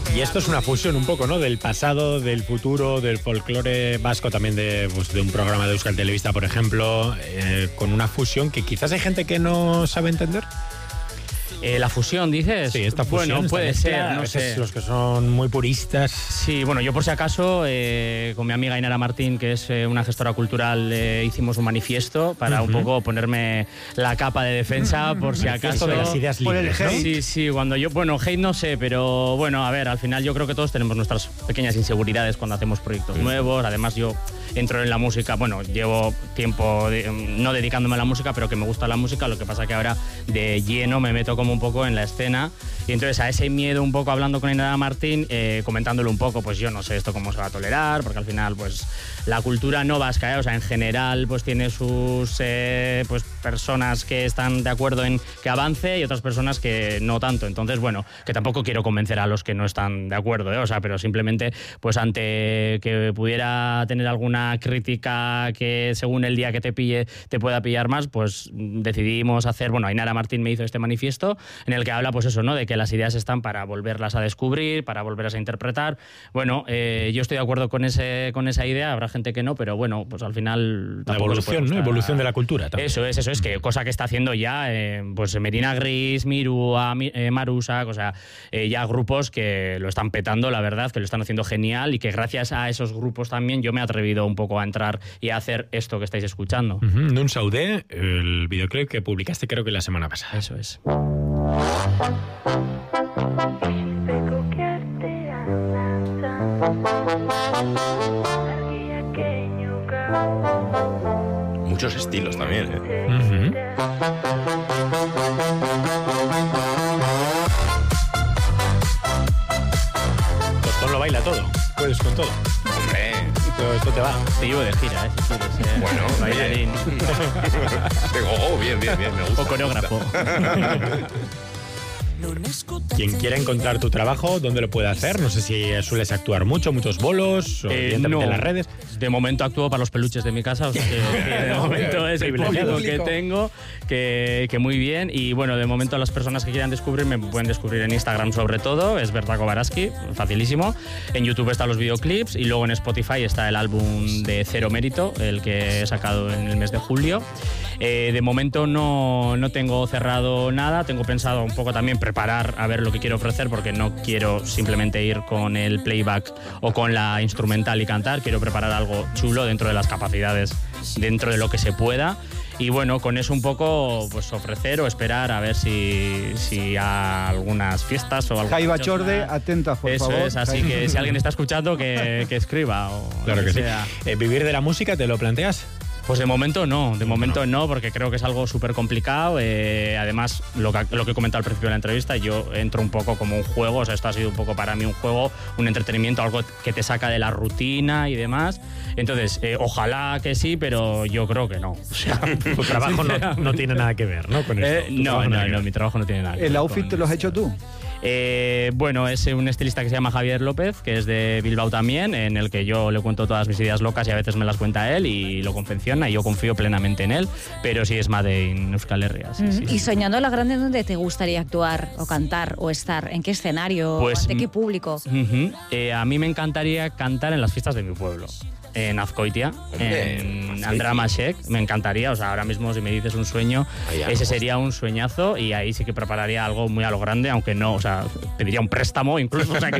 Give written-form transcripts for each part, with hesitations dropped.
Y esto es una fusión un poco, ¿no? Del pasado, del futuro, del folclore vasco, también de un programa de Euskal Telebista, por ejemplo, con una fusión que quizás hay gente que no sabe entender. La fusión, dices. Sí, esta fusión. Bueno, puede ser, no sé. sé. Los que son muy puristas. Sí, bueno, yo por si acaso, con mi amiga Ainara Martín, que es una gestora cultural, hicimos un manifiesto para un poco ponerme la capa de defensa, por si acaso. De las ideas libres, ¿no? Sí, cuando yo, bueno, hate no sé, pero bueno, a ver, al final yo creo que todos tenemos nuestras pequeñas inseguridades cuando hacemos proyectos nuevos. Además, yo entro en la música, bueno, llevo tiempo no dedicándome a la música, pero que me gusta la música, lo que pasa que ahora de lleno me meto como un poco en la escena, y entonces a ese miedo un poco, hablando con Ainara Martín, comentándole un poco, pues yo no sé esto cómo se va a tolerar, porque al final pues la cultura no vasca, o sea, en general pues tiene sus pues personas que están de acuerdo en que avance y otras personas que no tanto. Entonces, bueno, que tampoco quiero convencer a los que no están de acuerdo, o sea, pero simplemente pues ante que pudiera tener alguna crítica que según el día que te pille te pueda pillar más, pues decidimos hacer, bueno, Ainara Martín me hizo este manifiesto en el que habla pues eso, ¿no? De que las ideas están para volverlas a descubrir, para volverlas a interpretar. Bueno, yo estoy de acuerdo con esa idea, habrá gente que no, pero bueno, pues al final... La evolución, ¿no? Evolución de la cultura también. Eso es que cosa que está haciendo ya pues Medina Gris, Miru, Marusak, o sea, ya grupos que lo están petando, la verdad, que lo están haciendo genial, y que gracias a esos grupos también yo me he atrevido un poco a entrar y a hacer esto que estáis escuchando. Nun Saudé, el videoclip que publicaste creo que la semana pasada. Eso es. Muchos estilos también, ¿eh? Tostón lo baila todo. Puedes con todo. Hombre. Esto te va. Te llevo de gira, si quieres. Bueno, bailarín. Bien, me gusta. O coreógrafo. Quien quiera encontrar tu trabajo, ¿dónde lo puede hacer? No sé si sueles actuar muchos bolos, o evidentemente en las redes. De momento actúo para los peluches de mi casa, o sea que de momento es el público que tengo, que muy bien. Y bueno, de momento las personas que quieran descubrirme me pueden descubrir en Instagram sobre todo, es Berta Kobaraski, facilísimo. En YouTube están los videoclips y luego en Spotify está el álbum de Cero Mérito, el que he sacado en el mes de julio. De momento no tengo cerrado nada, tengo pensado un poco también preparar a ver lo que quiero ofrecer, porque no quiero simplemente ir con el playback o con la instrumental y cantar, quiero preparar algo chulo dentro de las capacidades, dentro de lo que se pueda. Y bueno, con eso un poco pues ofrecer o esperar a ver si hay algunas fiestas o algo. Jaiba Chorde, atenta, por favor. Eso es, así que si alguien está escuchando que escriba. O claro que sea. Sí. ¿Vivir de la música te lo planteas? Pues de momento no, porque creo que es algo súper complicado. Además, lo que he comentado al principio de la entrevista, yo entro un poco como un juego, o sea, esto ha sido un poco para mí un juego, un entretenimiento, algo que te saca de la rutina y demás. Entonces, ojalá que sí, pero yo creo que no. O sea, tu trabajo no tiene nada que ver, ¿no? Con esto. No, mi trabajo no tiene nada que ver. ¿El outfit te lo has hecho tú? Bueno, es un estilista que se llama Javier López, que es de Bilbao también, en el que yo le cuento todas mis ideas locas y a veces me las cuenta él y lo confecciona, y yo confío plenamente en él, pero sí es Made in Euskal Herria. Sí. Y soñando a la grande, ¿dónde te gustaría actuar o cantar o estar? ¿En qué escenario? Pues, ¿Ante qué público? A mí me encantaría cantar en las fiestas de mi pueblo. En Azkoitia, en Andramashek, me encantaría, o sea, ahora mismo si me dices un sueño, ese sería un sueñazo, y ahí sí que prepararía algo muy a lo grande, aunque no, o sea, pediría un préstamo incluso, o sea,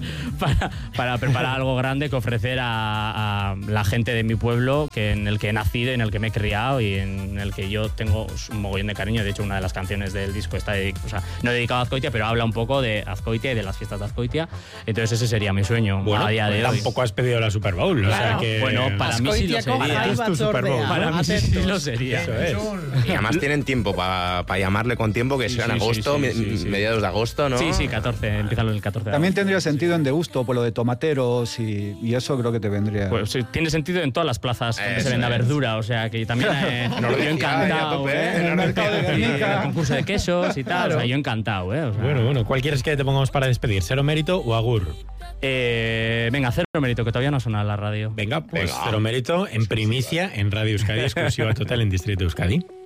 para preparar algo grande que ofrecer a la gente de mi pueblo, en el que he nacido, en el que me he criado y en el que yo tengo un mogollón de cariño. De hecho, una de las canciones del disco está no dedicado a Azkoitia, pero habla un poco de Azkoitia y de las fiestas de Azkoitia, entonces ese sería mi sueño, bueno, a día de hoy. Tampoco has pedido la Super Bowl, claro. O sea que... Bueno, para mí sí lo sería. Es tu Super Bowl. Para mí sí lo sería. Eso es. Y además tienen tiempo para llamarle con tiempo, que sea en agosto, mediados de agosto, ¿no? Sí, 14, empieza el 14 de agosto. También tendría sentido en Deusto, por lo de tomateros y eso creo que te vendría. Pues sí, tiene sentido en todas las plazas donde se venda verdura, o sea que también yo encantado. En el mercado de Guernica. El concurso de quesos y tal, o sea, yo encantado. O sea. Bueno, ¿cuál quieres que te pongamos para despedir? ¿Cero Mérito o Agur? Venga, Cero Mérito, que todavía no suena en la radio. Venga, pues Cero Mérito en primicia en Radio Euskadi, exclusiva total en Distrito Euskadi.